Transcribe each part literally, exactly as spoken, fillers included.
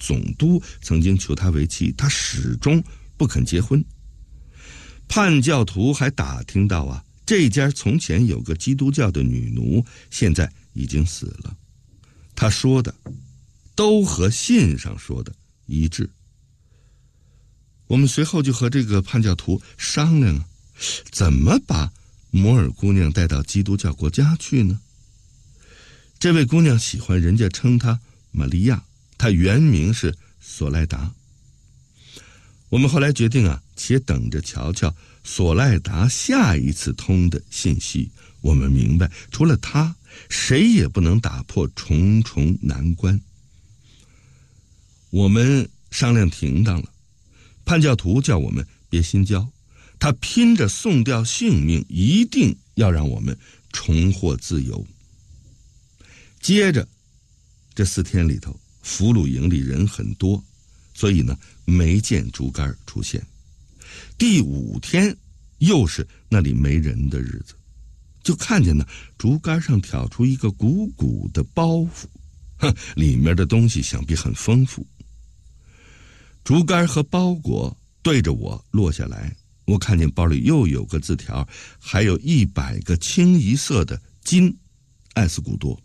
总督曾经求她为妻，她始终不肯结婚。叛教徒还打听到啊，这家从前有个基督教的女奴，现在已经死了。他说的都和信上说的一致。我们随后就和这个叛教徒商量啊，怎么把摩尔姑娘带到基督教国家去呢？这位姑娘喜欢人家称她玛利亚，她原名是索赖达。我们后来决定啊，且等着瞧瞧索赖达下一次通的信息。我们明白，除了她，谁也不能打破重重难关。我们商量停当了，叛教徒叫我们别心焦，他拼着送掉性命，一定要让我们重获自由。接着这四天里头，俘虏营里人很多，所以呢没见竹竿出现。第五天又是那里没人的日子，就看见呢竹竿上挑出一个鼓鼓的包袱，哼，里面的东西想必很丰富。竹竿和包裹对着我落下来，我看见包里又有个字条，还有一百个清一色的金艾斯古多。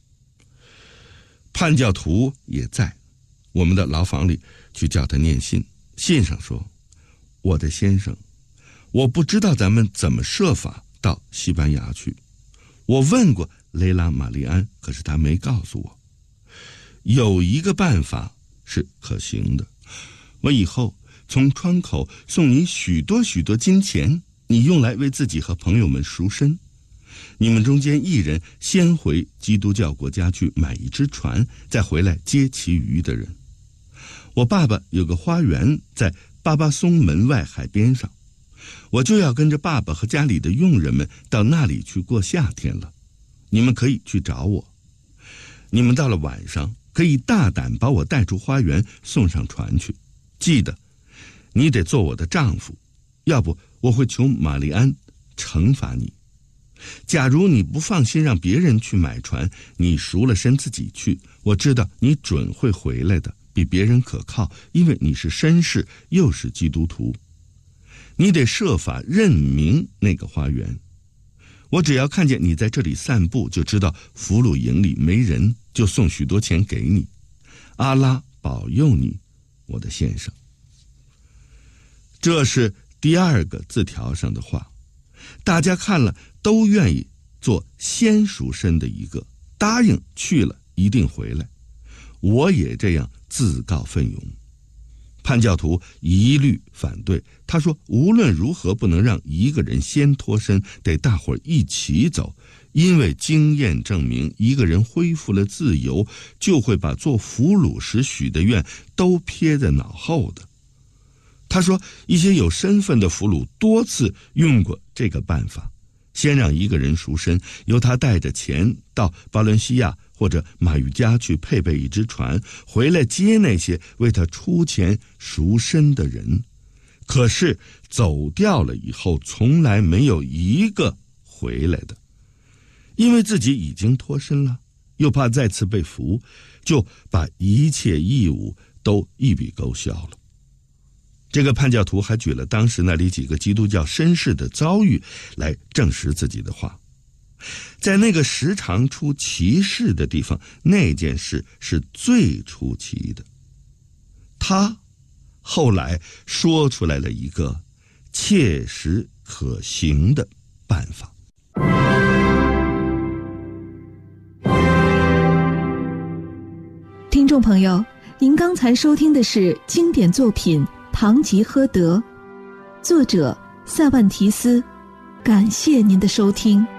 叛教徒也在我们的牢房里去叫他念信，信上说：我的先生，我不知道咱们怎么设法到西班牙去，我问过雷拉玛丽安，可是他没告诉我。有一个办法是可行的，我以后从窗口送你许多许多金钱，你用来为自己和朋友们赎身。你们中间一人先回基督教国家去买一只船，再回来接其余的人。我爸爸有个花园在巴巴松门外海边上，我就要跟着爸爸和家里的佣人们到那里去过夏天了。你们可以去找我，你们到了晚上可以大胆把我带出花园，送上船去。记得你得做我的丈夫，要不我会求玛丽安惩罚你。假如你不放心让别人去买船，你赎了身自己去，我知道你准会回来的，比别人可靠，因为你是绅士又是基督徒。你得设法认明那个花园，我只要看见你在这里散步，就知道俘虏营里没人，就送许多钱给你。阿拉保佑你，我的先生。这是第二个字条上的话，大家看了都愿意做先赎身的一个，答应去了一定回来。我也这样自告奋勇。叛教徒一律反对，他说无论如何不能让一个人先脱身，得大伙儿一起走，因为经验证明，一个人恢复了自由，就会把做俘虏时许的愿都撇在脑后的。他说一些有身份的俘虏多次用过这个办法，先让一个人赎身，由他带着钱到巴伦西亚或者马语加去配备一只船，回来接那些为他出钱赎身的人。可是走掉了以后，从来没有一个回来的，因为自己已经脱身了，又怕再次被俘，就把一切义务都一笔勾销了。这个叛教徒还举了当时那里几个基督教绅士的遭遇来证实自己的话。在那个时常出奇事的地方，那件事是最出奇的。他后来说出来了一个切实可行的办法。 听众朋友，您刚才收听的是经典作品《堂吉诃德》，作者塞万提斯。感谢您的收听。